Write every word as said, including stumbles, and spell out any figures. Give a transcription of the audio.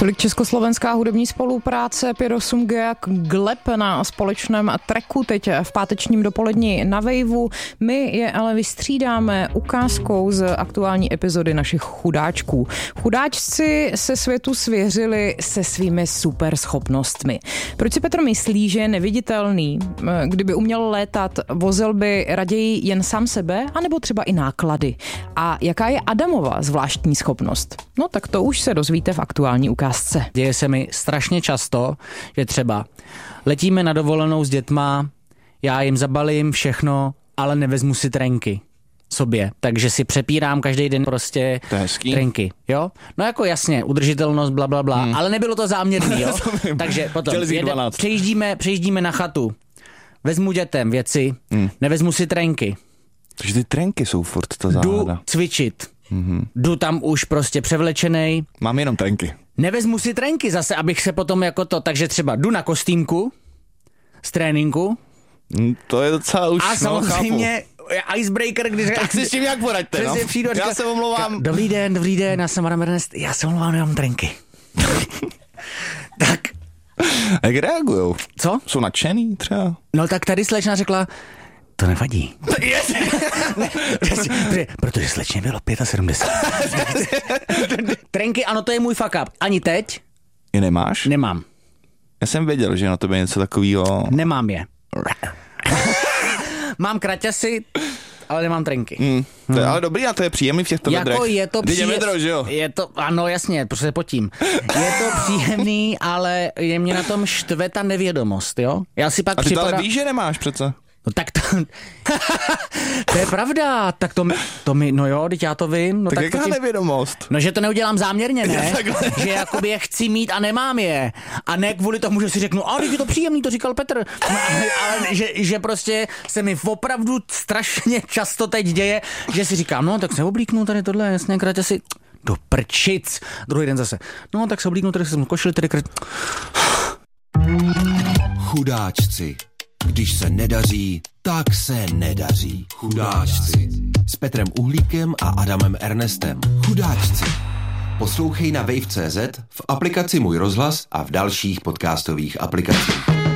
Tolik československá hudební spolupráce pět osm G a Gleb na společném tracku teď v pátečním dopoledni na Waveu. My je ale vystřídáme ukázkou z aktuální epizody našich chudáčků. Chudáčci se světu svěřili se svými superschopnostmi. Proč si Petr myslí, že je neviditelný? Kdyby uměl létat, vozil by raději jen sám sebe, anebo třeba i náklady? A jaká je Adamova zvláštní schopnost? No tak to už se dozvíte v aktuální ukázce. Děje se mi strašně často, že třeba letíme na dovolenou s dětma, já jim zabalím všechno, ale nevezmu si trenky sobě, takže si přepírám každý den prostě trenky, jo? No jako jasně, udržitelnost, bla, bla, bla, hmm. ale nebylo to záměrný, jo? Takže potom jede, přejíždíme, přejíždíme na chatu, vezmu dětem věci, hmm. nevezmu si trenky. Takže ty trenky jsou furt ta záhada. Jdu cvičit, mm-hmm. jdu tam už prostě převlečenej. Mám jenom trenky. Nevezmu si trenky zase, abych se potom jako to, takže třeba jdu na kostýmku z tréninku. To je docela už, a samozřejmě no, icebreaker, když... Tak si s tím jak poraďte, no. Přijdu, já říká, se omlouvám. Dobrý den, dobrý den, já jsem Adam Ernest, já se omlouvám, jenom trenky. Tak. Jak reagujou? Co? Jsou nadšený třeba? No tak tady slečna řekla, to nevadí. ne, protože slečně bylo sedmdesát pět. Trenky, ano, to je můj fuck up. Ani teď? Je nemáš? Nemám. Já jsem věděl, že na tebe něco takového. Nemám je. Mám kraťasy, ale nemám trenky. Hmm. To je ale dobrý a to je příjemný v těchto jako vedrech. Je to příjemný. Jo? Je to, ano, jasně, protože se potím. Je to příjemný, ale je mě na tom štve ta nevědomost, jo? Já si pak a ty připadá... to ale víš, že nemáš přece. No tak to, to je pravda, tak to mi, to mi, no jo, teď já to vím. No tak, tak jaká to ti, nevědomost? No, že to neudělám záměrně, ne? Že jakoby je chci mít a nemám je. A ne kvůli tomu, že si řeknu, a je to příjemný, to říkal Petr. No, ale, ale že, že prostě se mi opravdu strašně často teď děje, že si říkám, no tak se oblíknu tady tohle, jasně, krátě si do prčic. Druhý den zase, no tak se oblíknu, tady jsem košili, tady krát. Chudáčci. Když se nedaří, tak se nedaří. Chudáčci. S Petrem Uhlíkem a Adamem Ernestem. Chudáčci. Poslouchej na wave tečka cé zet, v aplikaci Můj rozhlas a v dalších podcastových aplikacích.